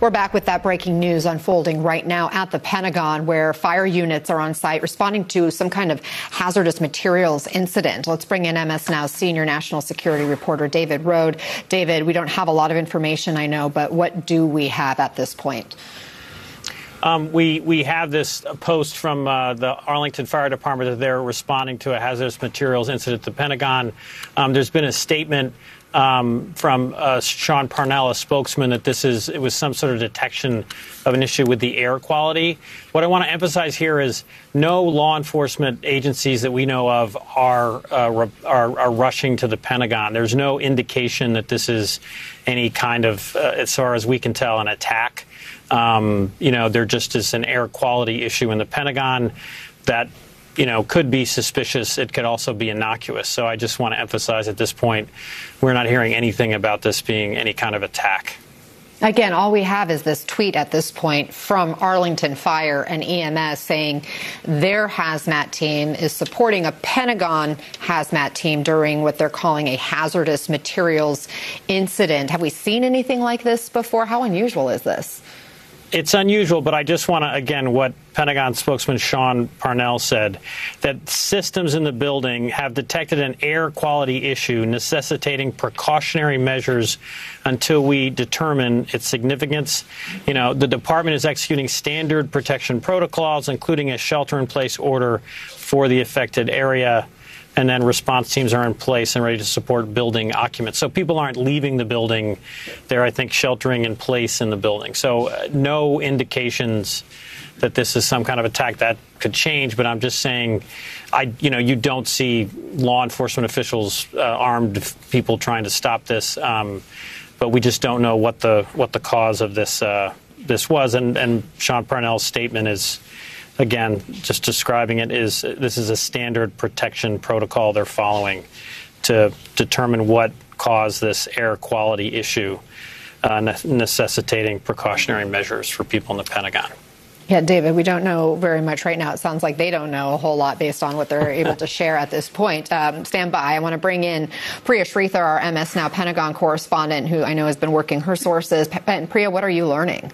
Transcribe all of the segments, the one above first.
We're back with that breaking news unfolding right now at the Pentagon, where fire units are on site responding to some kind of hazardous materials incident. Let's bring in MS Now's senior national security reporter, David Rohde. David, we don't have a lot of information, I know, but what do we have at this point? We have this post from the Arlington Fire Department that they're responding to a hazardous materials incident at the Pentagon. There's been a statement from Sean Parnell, a spokesman, that it was some sort of detection of an issue with the air quality. What I want to emphasize here is no law enforcement agencies that we know of are rushing to the Pentagon. There's no indication that this is any kind of, as far as we can tell, an attack. There just is an air quality issue in the Pentagon that could be suspicious. It could also be innocuous. So I just want to emphasize at this point, we're not hearing anything about this being any kind of attack. Again, all we have is this tweet at this point from Arlington Fire and EMS saying their hazmat team is supporting a Pentagon hazmat team during what they're calling a hazardous materials incident. Have we seen anything like this before? How unusual is this? It's unusual, but I just want to, again, what Pentagon spokesman Sean Parnell said, that systems in the building have detected an air quality issue necessitating precautionary measures until we determine its significance. The department is executing standard protection protocols, including a shelter-in-place order for the affected area. And then response teams are in place and ready to support building occupants. So people aren't leaving the building. They're, I think, sheltering in place in the building. So no indications that this is some kind of attack. That could change, but I'm just saying, you don't see law enforcement officials, armed people trying to stop this. But we just don't know what the cause of this was. And Sean Parnell's statement is, again, just describing it, this is a standard protection protocol they're following to determine what caused this air quality issue, necessitating precautionary measures for people in the Pentagon. Yeah, David, we don't know very much right now. It sounds like they don't know a whole lot based on what they're able to share at this point. Stand by. I want to bring in Priya Sridhar, our MS Now Pentagon correspondent, who I know has been working her sources. And Priya, what are you learning?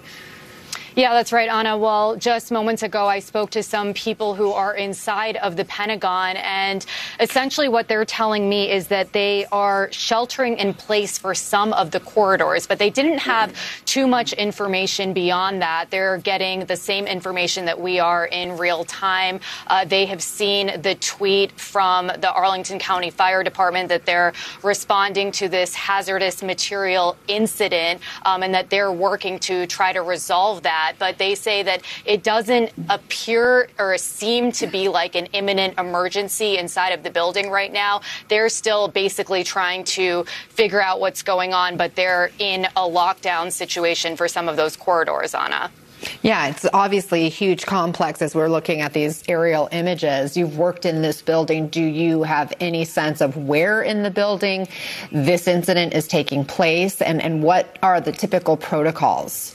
Yeah, that's right, Anna. Well, just moments ago, I spoke to some people who are inside of the Pentagon, and essentially what they're telling me is that they are sheltering in place for some of the corridors, but they didn't have too much information beyond that. They're getting the same information that we are in real time. They have seen the tweet from the Arlington County Fire Department that they're responding to this hazardous material incident, and that they're working to try to resolve that. But they say that it doesn't appear or seem to be like an imminent emergency inside of the building right now. They're still basically trying to figure out what's going on, but they're in a lockdown situation for some of those corridors, Anna. Yeah, it's obviously a huge complex as we're looking at these aerial images. You've worked in this building. Do you have any sense of where in the building this incident is taking place, and what are the typical protocols?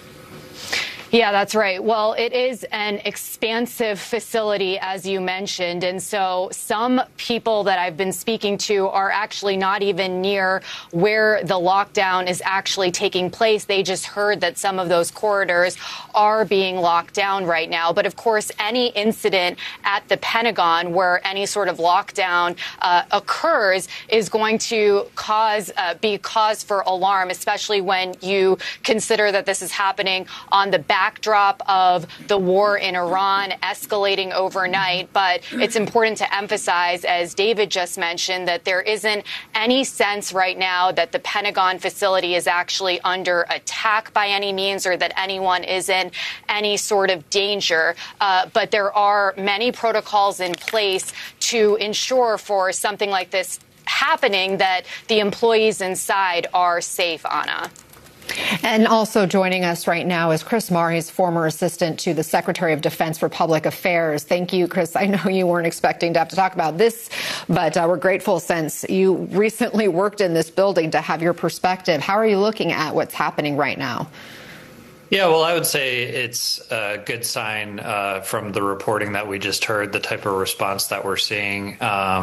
Yeah, that's right. Well, it is an expansive facility, as you mentioned. And so some people that I've been speaking to are actually not even near where the lockdown is actually taking place. They just heard that some of those corridors are being locked down right now. But of course, any incident at the Pentagon where any sort of lockdown occurs is going to be cause for alarm, especially when you consider that this is happening on the backdrop of the war in Iran escalating overnight. But it's important to emphasize, as David just mentioned, that there isn't any sense right now that the Pentagon facility is actually under attack by any means, or that anyone is in any sort of danger. But there are many protocols in place to ensure for something like this happening that the employees inside are safe, Anna. And also joining us right now is Chris Marries, former assistant to the Secretary of Defense for Public Affairs. Thank you, Chris. I know you weren't expecting to have to talk about this, but we're grateful since you recently worked in this building to have your perspective. How are you looking at what's happening right now? Yeah, well, I would say it's a good sign from the reporting that we just heard, the type of response that we're seeing.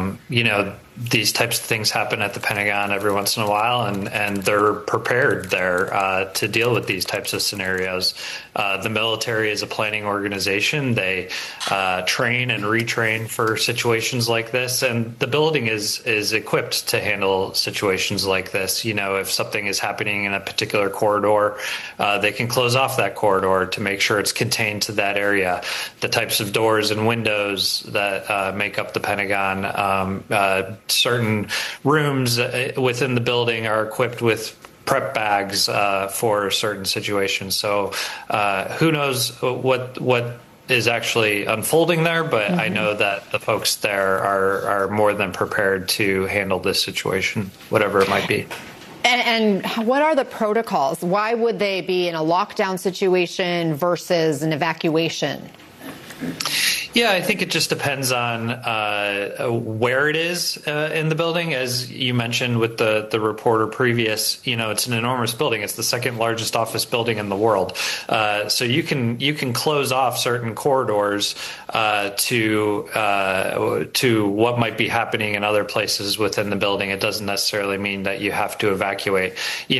These types of things happen at the Pentagon every once in a while, and they're prepared there to deal with these types of scenarios. The military is a planning organization. They train and retrain for situations like this, and the building is equipped to handle situations like this. If something is happening in a particular corridor, they can close off that corridor to make sure it's contained to that area. The types of doors and windows that make up the Pentagon, certain rooms within the building are equipped with prep bags for certain situations. So who knows what is actually unfolding there, but I know that the folks there are more than prepared to handle this situation, whatever it might be. And what are the protocols? Why would they be in a lockdown situation versus an evacuation? Yeah, I think it just depends on where it is in the building. As you mentioned with the reporter previous, it's an enormous building. It's the second largest office building in the world. So you can close off certain corridors to what might be happening in other places within the building. It doesn't necessarily mean that you have to evacuate.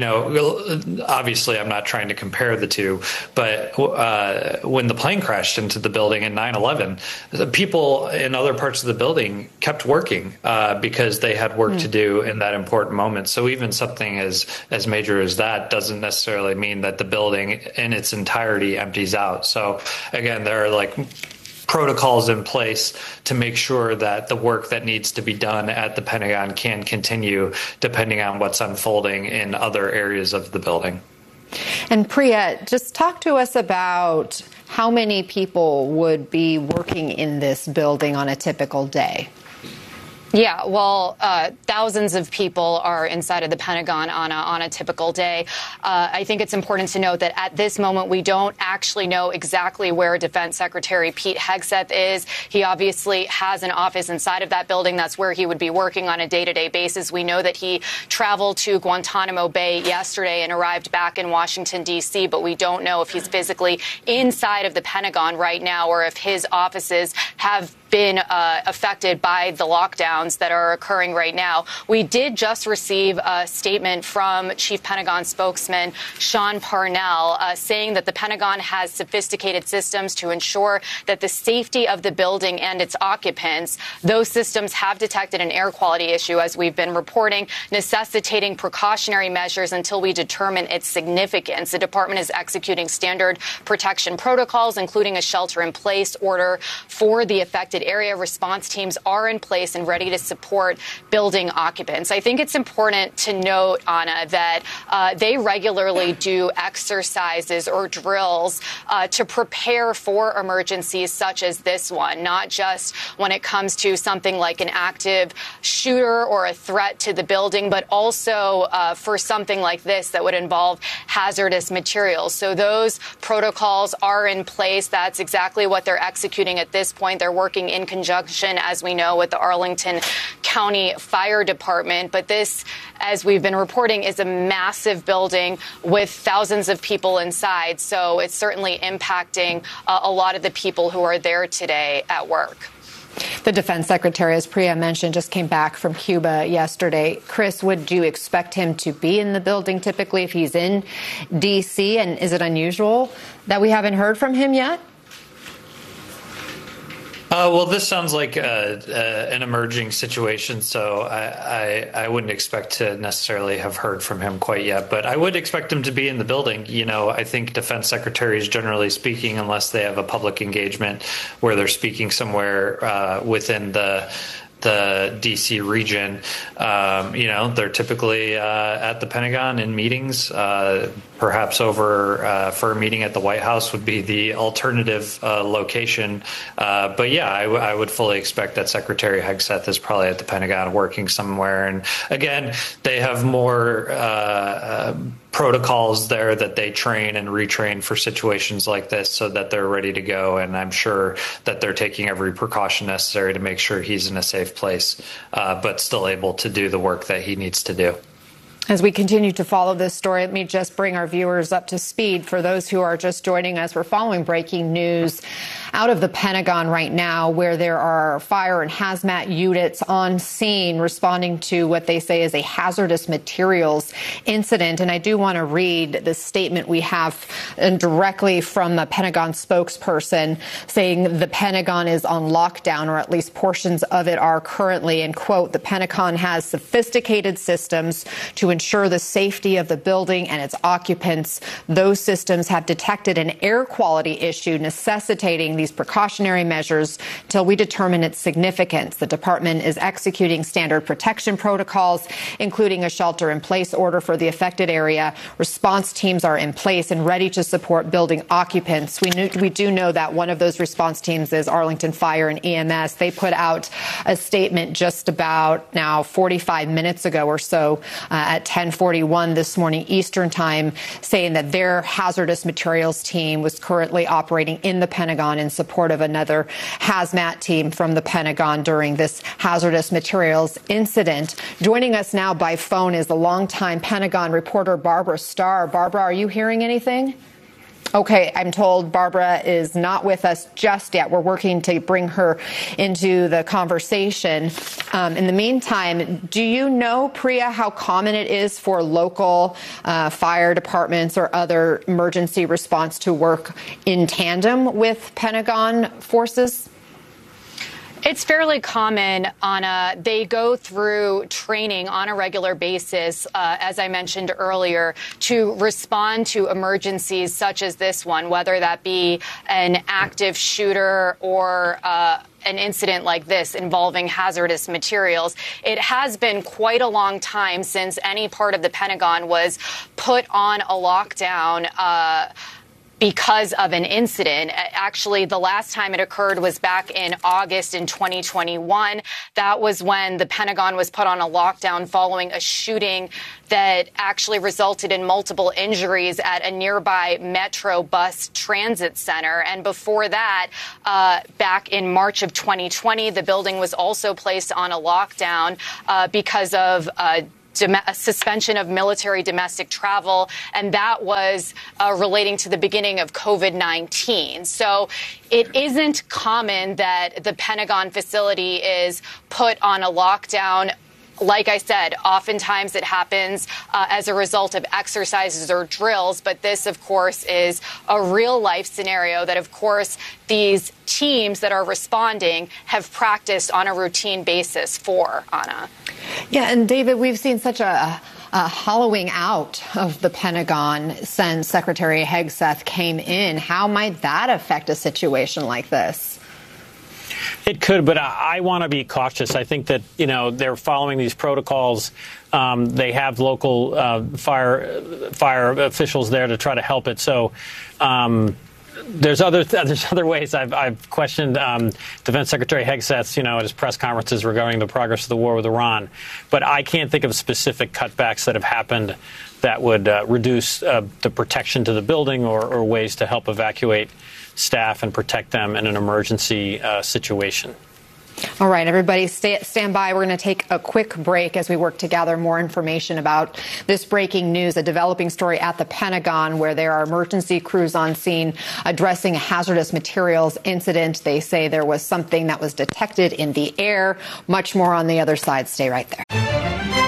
Obviously, I'm not trying to compare the two, but when the plane crashed into the building in 9/11, the people in other parts of the building kept working because they had work to do in that important moment. So even something as major as that doesn't necessarily mean that the building in its entirety empties out. So again, there are protocols in place to make sure that the work that needs to be done at the Pentagon can continue depending on what's unfolding in other areas of the building. And Priya, just talk to us about how many people would be working in this building on a typical day. Yeah, well, thousands of people are inside of the Pentagon on a typical day. I think it's important to note that at this moment, we don't actually know exactly where Defense Secretary Pete Hegseth is. He obviously has an office inside of that building. That's where he would be working on a day-to-day basis. We know that he traveled to Guantanamo Bay yesterday and arrived back in Washington, D.C., but we don't know if he's physically inside of the Pentagon right now or if his offices have been affected by the lockdowns that are occurring right now. We did just receive a statement from Chief Pentagon spokesman Sean Parnell saying that the Pentagon has sophisticated systems to ensure that the safety of the building and its occupants. Those systems have detected an air quality issue, as we've been reporting, necessitating precautionary measures until we determine its significance. The department is executing standard protection protocols, including a shelter-in-place order for the affected area. Response teams are in place and ready to support building occupants. I think it's important to note, Anna, that they regularly do exercises or drills to prepare for emergencies such as this one, not just when it comes to something like an active shooter or a threat to the building, but also for something like this that would involve hazardous materials. So those protocols are in place. That's exactly what they're executing at this point. They're working in conjunction, as we know, with the Arlington County Fire Department. But this, as we've been reporting, is a massive building with thousands of people inside. So it's certainly impacting a lot of the people who are there today at work. The defense secretary, as Priya mentioned, just came back from Cuba yesterday. Chris, would you expect him to be in the building typically if he's in D.C.? And is it unusual that we haven't heard from him yet? Well, this sounds like an emerging situation, so I wouldn't expect to necessarily have heard from him quite yet. But I would expect him to be in the building. I think defense secretaries, generally speaking, unless they have a public engagement where they're speaking somewhere within the D.C. region, they're typically at the Pentagon in meetings. Perhaps for a meeting at the White House would be the alternative location. But yeah, I would fully expect that Secretary Hegseth is probably at the Pentagon working somewhere. And again, they have more protocols there that they train and retrain for situations like this so that they're ready to go. And I'm sure that they're taking every precaution necessary to make sure he's in a safe place, but still able to do the work that he needs to do. As we continue to follow this story, let me just bring our viewers up to speed. For those who are just joining us, we're following breaking news out of the Pentagon right now, where there are fire and hazmat units on scene responding to what they say is a hazardous materials incident. And I do want to read the statement we have directly from the Pentagon spokesperson saying the Pentagon is on lockdown, or at least portions of it are currently. And quote, the Pentagon has sophisticated systems to ensure the safety of the building and its occupants. Those systems have detected an air quality issue necessitating these precautionary measures until we determine its significance. The department is executing standard protection protocols, including a shelter-in-place order for the affected area. Response teams are in place and ready to support building occupants. We do know that one of those response teams is Arlington Fire and EMS. They put out a statement just about now 45 minutes ago or so at 10:41 this morning Eastern time, saying that their hazardous materials team was currently operating in the Pentagon in support of another hazmat team from the Pentagon during this hazardous materials incident. Joining us now by phone is the longtime Pentagon reporter Barbara Starr. Barbara, are you hearing anything? Okay, I'm told Barbara is not with us just yet. We're working to bring her into the conversation. In the meantime, do you know, Priya, how common it is for local fire departments or other emergency response to work in tandem with Pentagon forces? It's fairly common, Anna. They go through training on a regular basis, as I mentioned earlier, to respond to emergencies such as this one, whether that be an active shooter or an incident like this involving hazardous materials. It has been quite a long time since any part of the Pentagon was put on a lockdown because of an incident. Actually, the last time it occurred was back in August in 2021. That was when the Pentagon was put on a lockdown following a shooting that actually resulted in multiple injuries at a nearby Metro bus transit center. And before that, back in March of 2020, the building was also placed on a lockdown because of a suspension of military domestic travel, and that was relating to the beginning of COVID-19. So it isn't common that the Pentagon facility is put on a lockdown. Like I said, oftentimes it happens as a result of exercises or drills. But this, of course, is a real life scenario that, of course, these teams that are responding have practiced on a routine basis for, Anna. Yeah, and David, we've seen such a hollowing out of the Pentagon since Secretary Hegseth came in. How might that affect a situation like this? It could, but I want to be cautious. I think that, they're following these protocols. They have local fire officials there to try to help it. So there's other ways. I've questioned Defense Secretary Hegseth, at his press conferences regarding the progress of the war with Iran. But I can't think of specific cutbacks that have happened that would reduce the protection to the building or ways to help evacuate staff and protect them in an emergency situation. All right, everybody, stand by. We're going to take a quick break as we work to gather more information about this breaking news, a developing story at the Pentagon where there are emergency crews on scene addressing a hazardous materials incident. They say there was something that was detected in the air. Much more on the other side. Stay right there.